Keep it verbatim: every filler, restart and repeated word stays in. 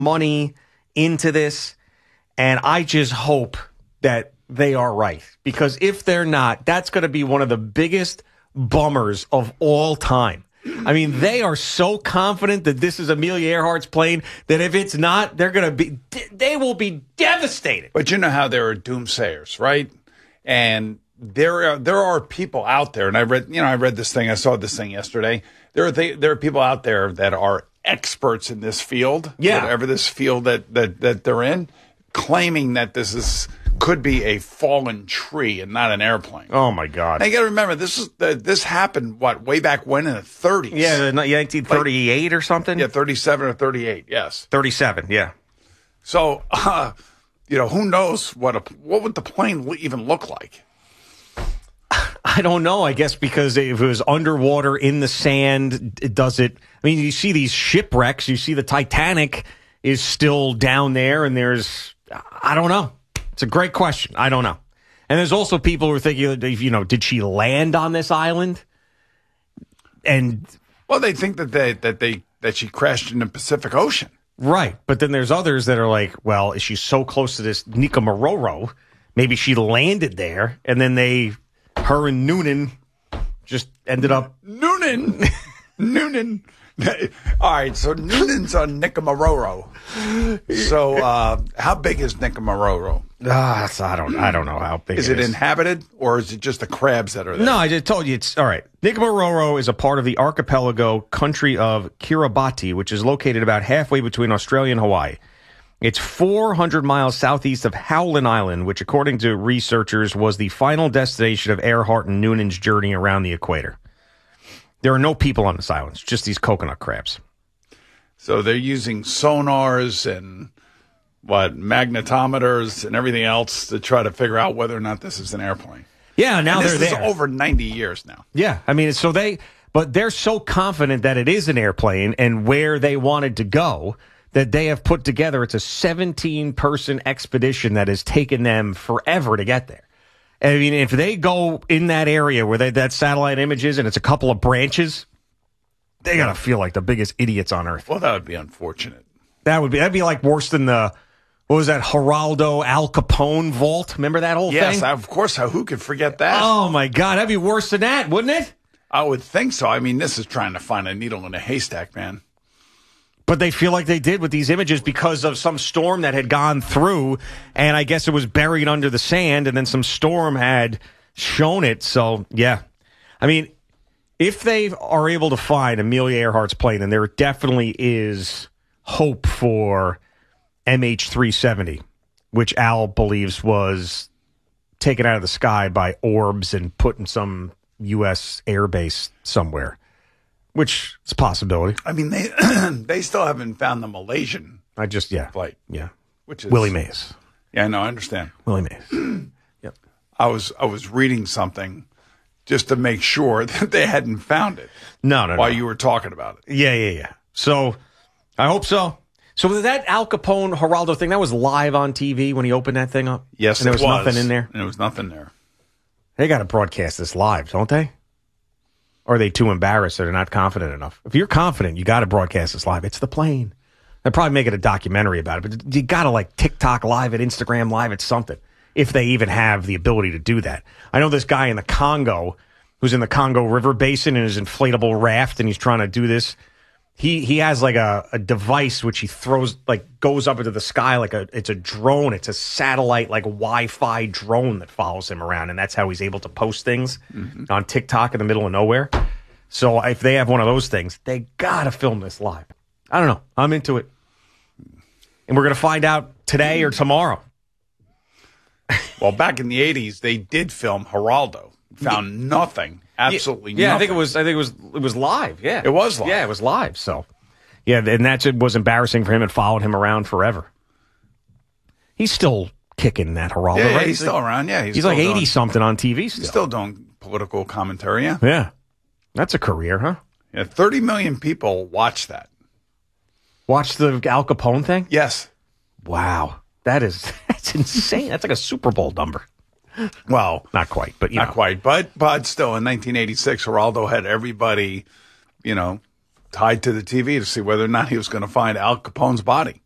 money into this, and I just hope that they are right. Because if they're not, that's going to be one of the biggest bummers of all time. I mean, they are so confident that this is Amelia Earhart's plane that if it's not, they're going to be, they will be devastated. But you know how there are doomsayers, right? And there are, there are people out there, and I read, you know, I read this thing, I saw this thing yesterday. There are th- there are people out there that are experts in this field, yeah. whatever this field that, that, that they're in, claiming that this is could be a fallen tree and not an airplane. Oh my God! Now you got to remember this is uh, this happened what way back when in the thirties? Yeah, nineteen thirty-eight like, or something. Yeah, thirty-seven or thirty-eight. Yes, thirty-seven. Yeah. So, uh, you know, who knows what a what would the plane even look like? I don't know. I guess because if it was underwater in the sand, it does it. I mean, you see these shipwrecks. You see the Titanic is still down there, and there's I don't know. It's a great question. I don't know. And there's also people who are thinking, you know, did she land on this island? And well, they think that they that they that she crashed in the Pacific Ocean. Right. But then there's others that are like, well, is she so close to this Nikomaroro? Maybe she landed there, and then they, her and Noonan just ended up. Noonan. Noonan. All right, so Noonan's on Nikomaroro. So, uh, how big is Nikomaroro? Ah, I don't, I don't know how big. Is it, it is. inhabited, or is it just the crabs that are there? No, I just told you it's all right. Nikomaroro is a part of the archipelago country of Kiribati, which is located about halfway between Australia and Hawaii. It's four hundred miles southeast of Howland Island, which, according to researchers, was the final destination of Earhart and Noonan's journey around the equator. There are no people on this island. It's just these coconut crabs. So they're using sonars and, what, magnetometers and everything else to try to figure out whether or not this is an airplane. Yeah, now and they're this there. This is over ninety years now. Yeah, I mean, so they, but they're so confident that it is an airplane and where they wanted to go that they have put together, it's a seventeen-person expedition that has taken them forever to get there. I mean, if they go in that area where they, that satellite image is and it's a couple of branches, they got to feel like the biggest idiots on earth. Well, that would be unfortunate. That would be, that'd be like worse than the, what was that, Geraldo Al Capone vault? Remember that whole yes, thing? Yes, of course. Who could forget that? Oh, my God. That'd be worse than that, wouldn't it? I would think so. I mean, this is trying to find a needle in a haystack, man. But they feel like they did with these images because of some storm that had gone through, and I guess it was buried under the sand, and then some storm had shown it. So, yeah. I mean, if they are able to find Amelia Earhart's plane, then there definitely is hope for M H three seventy, which Al believes was taken out of the sky by orbs and put in some U S airbase somewhere. Which is a possibility. I mean, they they still haven't found the Malaysian I just, yeah. flight. Yeah. Which is Willie Mays. Yeah, no, I understand. Willie Mays. Yep. I was I was reading something just to make sure that they hadn't found it. No, no, while no. you were talking about it. Yeah, yeah, yeah. So, I hope so. So, that Al Capone Geraldo thing, that was live on T V when he opened that thing up? Yes, and there it was, was nothing in there? And there was nothing there. They got to broadcast this live, don't they? Or are they too embarrassed or they're not confident enough? If you're confident, you got to broadcast this live. It's the plane. They'll probably make it a documentary about it, but you got to like TikTok live it, Instagram live it, something, if they even have the ability to do that. I know this guy in the Congo who's in the Congo River Basin in his inflatable raft, and he's trying to do this. He he has like a, a device which he throws, like goes up into the sky like a, it's a drone. It's a satellite, like Wi-Fi drone that follows him around, and that's how he's able to post things mm-hmm. on TikTok in the middle of nowhere. So if they have one of those things, they got to film this live. I don't know. I'm into it. And we're going to find out today or tomorrow. Well, back in the eighties, they did film Geraldo. Found nothing. Absolutely yeah, nothing. I think it was I think it was it was live. Yeah. It was live. Yeah, it was live. So, yeah, and that was embarrassing for him and followed him around forever. He's still kicking that Geraldo, yeah, yeah, right? he's still around. Yeah, he's, he's like eighty something on T V still. He's still doing political commentary, yeah. Yeah. That's a career, huh? Yeah, thirty million people watch that. Watch the Al Capone thing? Yes. Wow. That is that's insane. That's like a Super Bowl number. Well, not quite, but you not know. quite, but but still, in nineteen eighty-six, Geraldo had everybody, you know, tied to the T V to see whether or not he was going to find Al Capone's body.